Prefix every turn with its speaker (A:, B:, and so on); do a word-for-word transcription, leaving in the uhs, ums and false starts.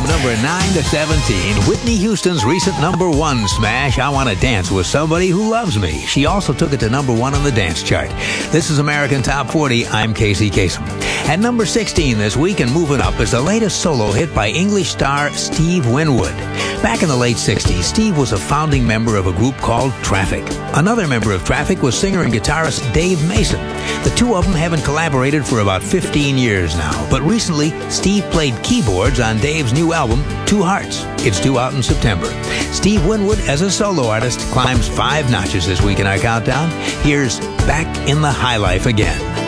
A: from number nine to seventeen, Whitney Houston's recent number one smash, I Want to Dance with Somebody Who Loves Me. She also took it to number one on the dance chart. This is American Top forty. I'm Casey Kasem. At number sixteen this week and moving up is the latest solo hit by English star Steve Winwood. Back in the late sixties, Steve was a founding member of a group called Traffic. Another member of Traffic was singer and guitarist Dave Mason. The two of them haven't collaborated for about fifteen years now, but recently Steve played keyboards on Dave's new album, Two Hearts. It's due out in September. Steve Winwood, as a solo artist, climbs five notches this week in our countdown. Here's Back in the High Life Again.